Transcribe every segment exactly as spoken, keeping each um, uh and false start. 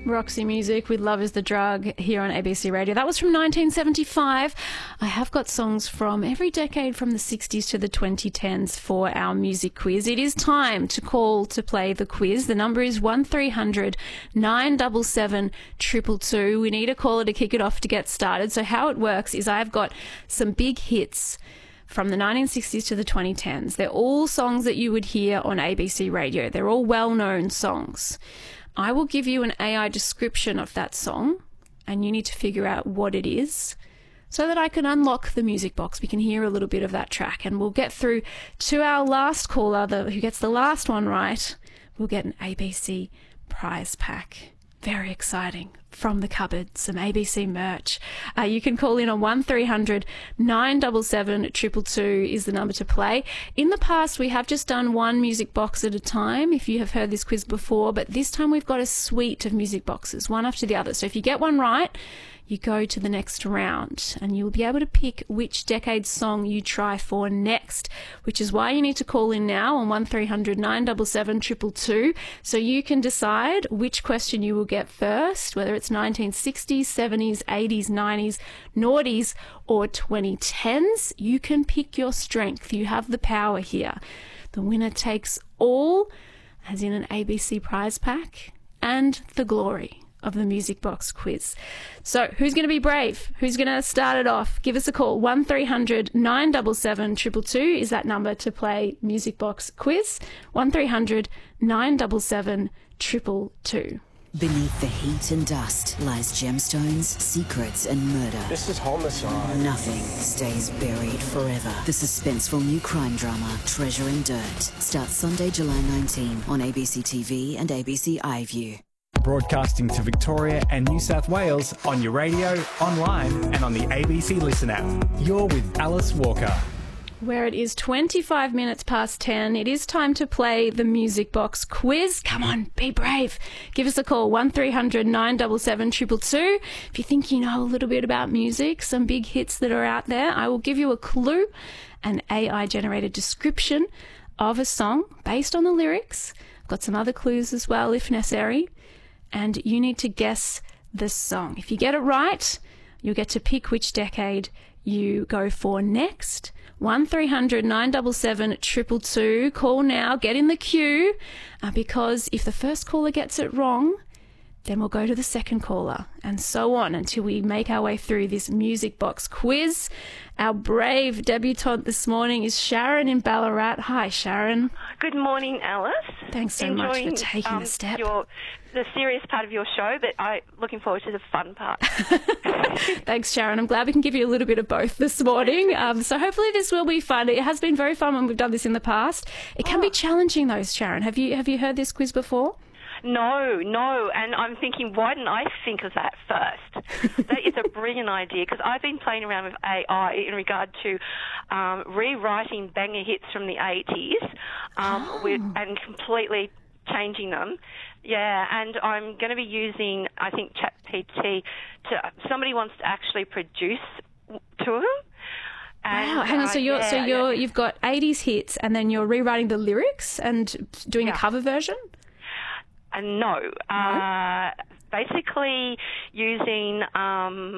Roxy Music with Love is the Drug here on A B C Radio. That was from nineteen seventy-five. I have got songs from every decade from the sixties to the twenty tens for our music quiz. It is time to call to play the quiz. The number is one three hundred nine seven seven two two two. We need a caller to kick it off to get started. So how it works is I've got some big hits from the nineteen sixties to the twenty tens. They're all songs that you would hear on A B C Radio. They're all well-known songs. I will give you an A I description of that song and you need to figure out what it is so that I can unlock the music box. We can hear a little bit of that track and we'll get through to our last caller, the, who gets the last one right. We'll get an A B C prize pack. Very exciting. From the cupboard, some A B C merch. Uh, you can call in on one three hundred nine seven seven two two two is the number to play. In the past, we have just done one music box at a time, if you have heard this quiz before, but this time we've got a suite of music boxes, one after the other. So if you get one right, you go to the next round and you'll be able to pick which decade song you try for next, which is why you need to call in now on one three hundred nine seven seven two two two so you can decide which question you will get first, whether it's nineteen sixties, seventies, eighties, nineties, noughties or twenty tens. You can pick your strength. You have the power here. The winner takes all, as in an A B C prize pack, and the glory of the Music Box quiz. So who's going to be brave? Who's going to start it off? Give us a call. one three hundred nine seven seven two two two is that number to play Music Box quiz. one three hundred nine seven seven two two two. Beneath the heat and dust lies gemstones, secrets and murder. This is homicide. Nothing stays buried forever. The suspenseful new crime drama, Treasure in Dirt, starts Sunday, July nineteenth on A B C T V and A B C iView. Broadcasting to Victoria and New South Wales on your radio, online and on the A B C Listen app. You're with Alice Walker. Where it is twenty-five minutes past ten, it is time to play the Music Box quiz. Come on, be brave. Give us a call, one three hundred nine seven seven two two two. If you think you know a little bit about music, some big hits that are out there, I will give you a clue, an A I-generated description of a song based on the lyrics. I've got some other clues as well, if necessary. And you need to guess the song. If you get it right, you'll get to pick which decade you go for next. one three hundred nine seven seven two two two. Call now, get in the queue, uh, because if the first caller gets it wrong, then we'll go to the second caller, and so on until we make our way through this Music Box quiz. Our brave debutante this morning is Sharon in Ballarat. Hi, Sharon. Good morning, Alice. Thanks so Enjoying, much for taking um, the step. Your, the serious part of your show, but I'm looking forward to the fun part. Thanks, Sharon. I'm glad we can give you a little bit of both this morning. Um, so hopefully this will be fun. It has been very fun when we've done this in the past. It can oh. be challenging, though, Sharon. Have you have you heard this quiz before? No, no, and I'm thinking, why didn't I think of that first? That is a brilliant idea, because I've been playing around with A I in regard to um, rewriting banger hits from the eighties um, oh. with, and completely changing them. Yeah, and I'm going to be using, I think, ChatGPT to, somebody wants to actually produce to them. And, wow, hang on. So uh, you're yeah, so you're yeah. you've got eighties hits, and then you're rewriting the lyrics and doing Yeah. a cover version. Uh, no, uh, basically using um,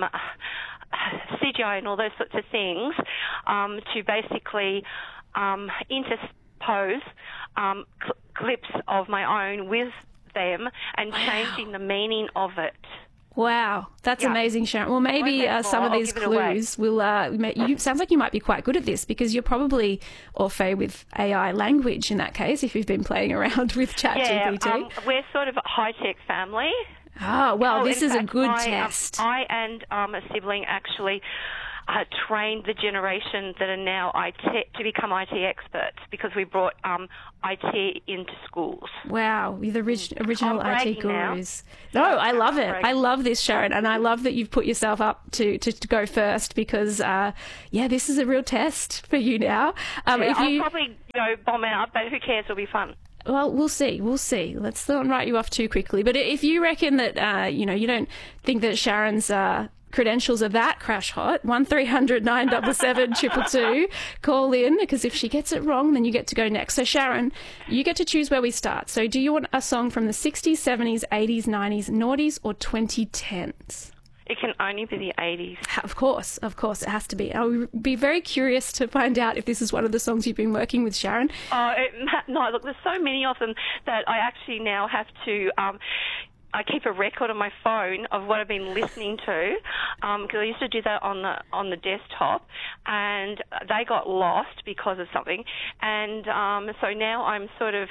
C G I and all those sorts of things um, to basically um, interpose um, cl- clips of my own with them and Wow. changing the meaning of it. Wow, that's Yeah. amazing, Sharon. Well, maybe Won't uh, that some of more? I'll these give it away. clues will. Uh, ma- you sounds like you might be quite good at this because you're probably au fait with A I language in that case. If you've been playing around with ChatGPT. Yeah, um, we're sort of a high-tech family. Ah, well, Oh, this in is a fact, good my, um, test. I and um, a sibling actually uh, trained the generation that are now I T to become I T experts because we brought um, I T into schools. Wow, you're the orig- original I'm I T bragging now. gurus. No, I love it. bragging. I love this, Sharon, and I love that you've put yourself up to, to, to go first because, uh, yeah, this is a real test for you now. Um, Yeah, if I'll you, probably you know, bomb out, but who cares? It'll be fun. Well, we'll see. We'll see. Let's not write you off too quickly. But if you reckon that, uh, you know, you don't think that Sharon's uh, credentials are that crash hot, one three hundred nine seven seven two two two. Call in, because if she gets it wrong, then you get to go next. So, Sharon, you get to choose where we start. So do you want a song from the sixties, seventies, eighties, nineties, noughties, or twenty tens? It can only be the eighties. Of course, of course, it has to be. I'll be very curious to find out if this is one of the songs you've been working with, Sharon. Oh, it, no, look, there's so many of them that I actually now have to... Um, I keep a record on my phone of what I've been listening to, because um, I used to do that on the on the desktop, and they got lost because of something. And um, so now I'm sort of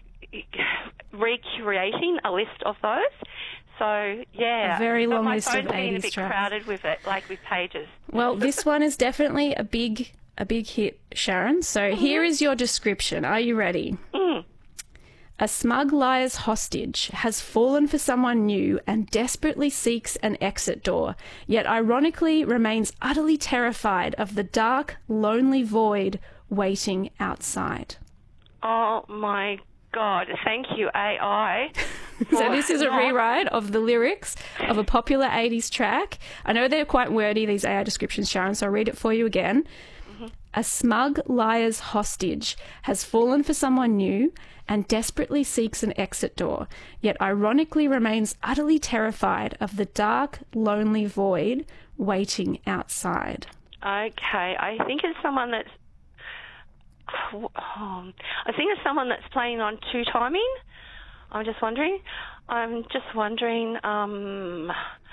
recreating a list of those. So, yeah. A very long but list of eighties my phone's been a bit tracks. Crowded with it, like with pages. Well, this one is definitely a big a big hit, Sharon. So mm-hmm. Here is your description. Are you ready? Mm. A smug liar's hostage has fallen for someone new and desperately seeks an exit door, yet ironically remains utterly terrified of the dark, lonely void waiting outside. Oh, my God. Thank you, A I. So this is a rewrite of the lyrics of a popular eighties track. I know they're quite wordy, these A I descriptions, Sharon, so I'll read it for you again. Mm-hmm. A smug liar's hostage has fallen for someone new and desperately seeks an exit door, yet ironically remains utterly terrified of the dark, lonely void waiting outside. Okay, I think it's someone that's... Oh, I think it's someone that's playing on two-timing. I'm just wondering. I'm just wondering... Um,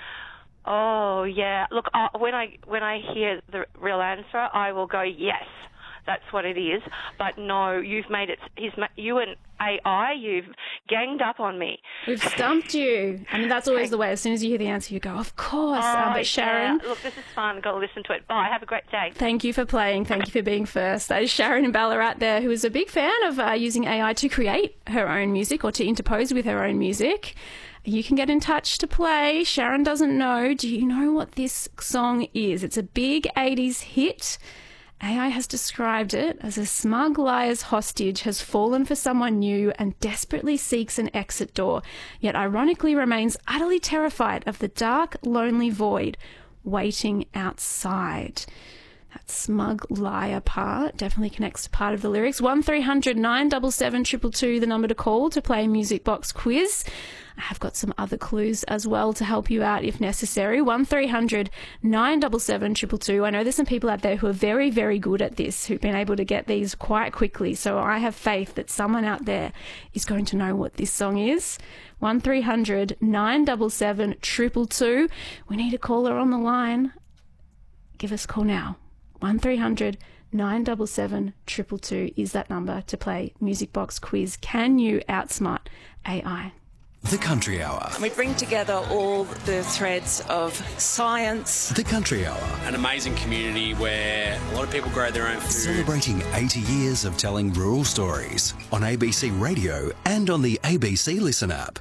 oh, yeah. Look, uh, when I when I hear the real answer, I will go, yes. That's what it is. But no, you've made it, he's, you and A I, you've ganged up on me. We've stumped you. I mean, that's always the way. As soon as you hear the answer, you go, of course. Oh, um, but Sharon... Yeah. Look, this is fun. I've got to listen to it. Bye. Have a great day. Thank you for playing. Thank you for being first. That is Sharon in Ballarat there, who is a big fan of uh, using A I to create her own music or to interpose with her own music. You can get in touch to play. Sharon doesn't know. Do you know what this song is? It's a big eighties hit. A I has described it as a smug liar's hostage has fallen for someone new and desperately seeks an exit door, yet ironically remains utterly terrified of the dark, lonely void waiting outside. That smug liar part definitely connects to part of the lyrics. one three hundred nine seven seven two two two, the number to call to play a Music Box quiz. I have got some other clues as well to help you out if necessary. one three hundred nine seven seven two two two. I know there's some people out there who are very, very good at this, who've been able to get these quite quickly. So I have faith that someone out there is going to know what this song is. one three hundred nine seven seven two two two. We need a caller on the line. Give us a call now. one three hundred nine seven seven two two two is that number to play Music Box quiz. Can you outsmart A I? The Country Hour. We bring together all the threads of science. The Country Hour. An amazing community where a lot of people grow their own food. Celebrating eighty years of telling rural stories on A B C Radio and on the A B C Listen app.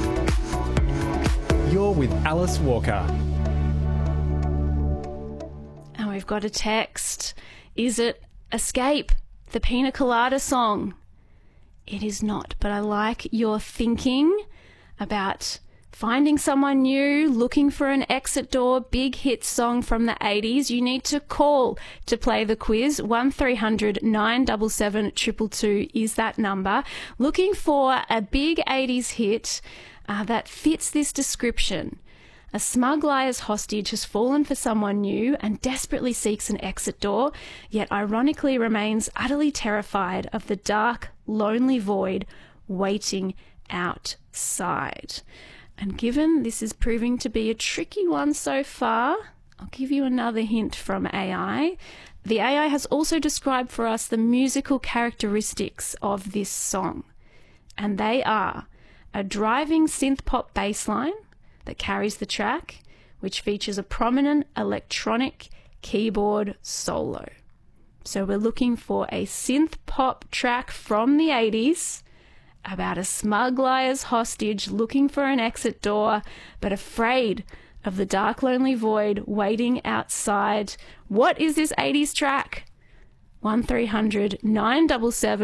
You're with Alice Walker. And we've got a text. Is it Escape, the Pina Colada song? It is not, but I like your thinking about finding someone new, looking for an exit door, big hit song from the eighties. You need to call to play the quiz. one three hundred nine seven seven two two two is that number. Looking for a big eighties hit uh, that fits this description. A smug liar's hostage has fallen for someone new and desperately seeks an exit door, yet ironically remains utterly terrified of the dark, lonely void waiting outside. And given this is proving to be a tricky one so far, I'll give you another hint from A I. The A I has also described for us the musical characteristics of this song, and they are a driving synth pop bass line that carries the track, which features a prominent electronic keyboard solo. So we're looking for a synth pop track from the eighties about a smug liar's hostage looking for an exit door, but afraid of the dark, lonely void waiting outside. What is this eighties track? one three hundred nine seven seven